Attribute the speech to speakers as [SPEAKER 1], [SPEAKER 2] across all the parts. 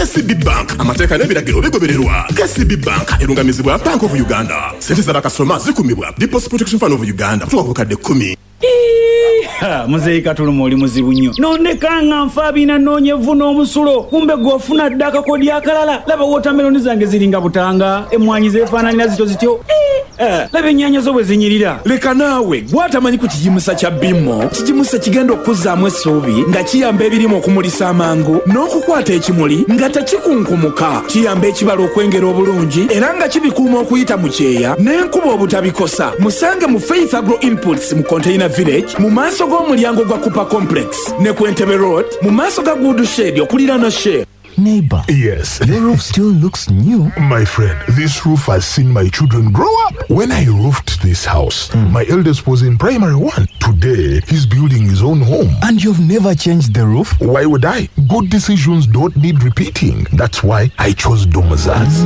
[SPEAKER 1] KCB Bank amateeka n'ebiragiro bigobererwa. KCB Bank erungamizibwa Bank of Uganda. Sente z'abakasitoma zikumibwa Deposit Protection Fund of Uganda kutuuka ku kadde 10.
[SPEAKER 2] Muzeyi Katulumo oli muzibu nnyo. Nondekanga nfa bina noonyevu n'omusulo. Kumbe gw'ofuna dda akakodi akalala. Laba watermelon zange ziringa butanga. Emmwanyi zeefaananira zityo. Laba ennyaanya zo bwe zinyirira.
[SPEAKER 3] Leka naawe gwatamanyi ku kijimusa kya Bimmo. Kijimusa kigenda okuzzaamu essuubi nga kiyamba ebirimu okumulisa amangu n'okukwata ekimuli nga tekikunkumuka. Kiyamba ekibala okwengera obulungi era nga kibikuuma okuyita mu kyeya n'enkuba obutabikosa. Musange mu Faith Agro Inputs mu Container Village mu maaso g'omulyango gwa Cooper Complex ne ku Entebbe Road mu maaso ga Good Shade okuliraana Shell.
[SPEAKER 4] Neighbor.
[SPEAKER 5] Yes.
[SPEAKER 4] Your roof still looks new.
[SPEAKER 5] My friend, this roof has seen my children grow up. When I roofed this house, my eldest was in primary 1. Today, he's building his own home.
[SPEAKER 4] And you've never changed the roof?
[SPEAKER 5] Why would I? Good decisions don't need repeating. That's why I chose Dumuzaz.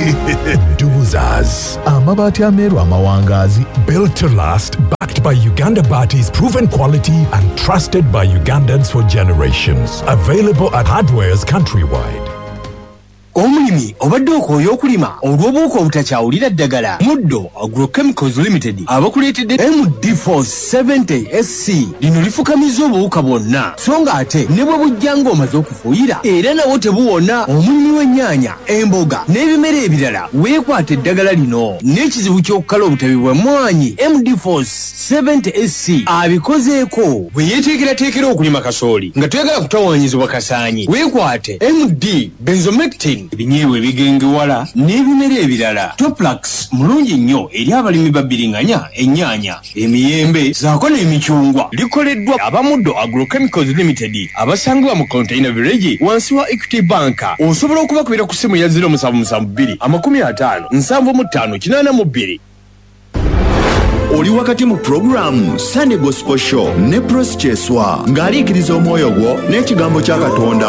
[SPEAKER 6] Dumuzaz. Amabati ameru amawangazi. Built to last, backed by Uganda Bati's proven quality and trusted by Ugandans for generations. Available at hardwares countrywide.
[SPEAKER 7] Omulimi obadde okooye okulima olw'obuuka obutakyawulira ddagala. Muddo Agrochemicals Limited abakuleetedde MD4 70 SC lino lifukamiza obuwuka bwonna so nga ate ne bwe bujja ng'omaze okufuuyira era nawo tebuwona. Omulimi w'ennyaanya, emboga n'ebimera ebirala weekwata eddagala lino n'ekizibu ky'okukala obutabi bw'emmwanyi. MD4 70 SC abikozeeko bwe yeeteekerateekera okulima kasooli nga toyagala kutawaanyizibwa kasaanyi. Weekwate MD Benzomectin ebinyeebwa ebigengewala n'ebimera ebirala. Toplax mulungi nnyo eri abalimi babbiringanya ennyaanya, emiyembe zaako n'emicungwa. Likoleddwa abamuddo Agrochemicals Limited abasangibwa mu Container Village wansi wa Equity Bank. Osobola okubakubira ku ssimu ya 0772 50 75 82.
[SPEAKER 8] Oli wakati mu programu Sunday Gospel Show ne Prosecheswa ng'aliikiriza omwoyo gwo n'ekigambo kya Katonda.